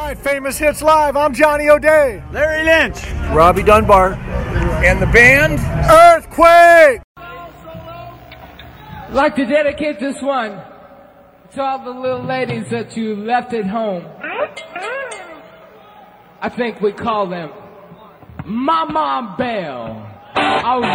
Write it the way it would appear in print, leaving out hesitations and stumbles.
right, Famous Hits Live. I'm Johnny O'Day. Larry Lynch. Robbie Dunbar. And the band? Earthquake! I'd like to dedicate this one to all the little ladies that you left at home. I think we call them Mama Bell.